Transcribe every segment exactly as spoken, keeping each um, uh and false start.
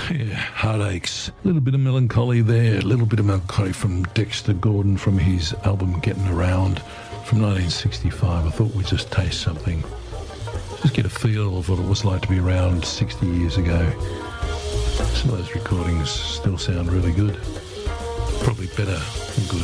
Yeah, Heartaches. A little bit of melancholy there, a little bit of melancholy from Dexter Gordon from his album Getting Around from nineteen sixty-five. I thought we'd just taste something, just get a feel of what it was like to be around sixty years ago. Some of those recordings still sound really good. Probably better than good.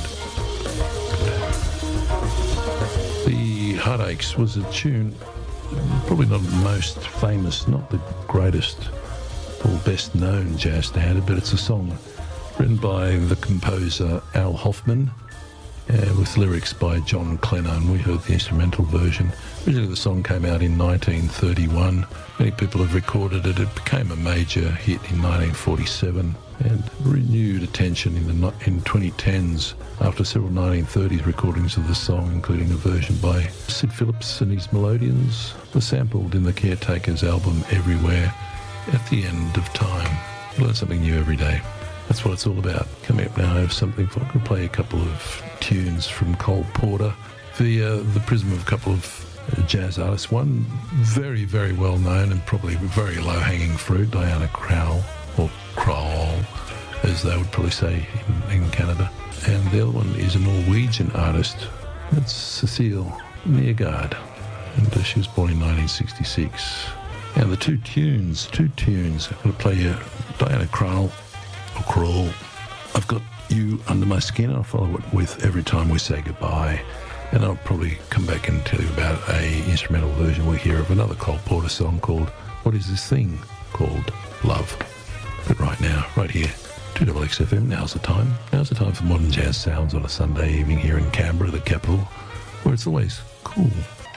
The Heartaches was a tune, probably not the most famous, not the greatest or best known jazz standard, but it's a song written by the composer Al Hoffman uh, with lyrics by John Clennon. We heard the instrumental version. Originally the song came out in nineteen thirty-one. Many people have recorded it. It became a major hit in nineteen forty-seven and renewed attention in the in twenty tens after several nineteen thirties recordings of the song, including a version by Sid Phillips and his Melodians, was sampled in the Caretakers album Everywhere. At the end of time, you learn something new every day. That's what it's all about. Coming up now, I have something for. I'm going to play a couple of tunes from Cole Porter via the prism of a couple of uh, jazz artists. One very, very well known and probably very low hanging fruit, Diana Krall, or Krall, as they would probably say in, in Canada. And the other one is a Norwegian artist. That's Cecile Neergaard, and uh, she was born in nineteen sixty-six. And the two tunes, two tunes, I'm going to play you Diana Krall, or Krall. I've got You Under My Skin. I'll follow it with Every Time We Say Goodbye. And I'll probably come back and tell you about a instrumental version we hear of another Cole Porter song called What Is This Thing Called Love. But right now, right here, two X X F M, now's the time. Now's the time for modern jazz sounds on a Sunday evening here in Canberra, the capital, where it's always cool.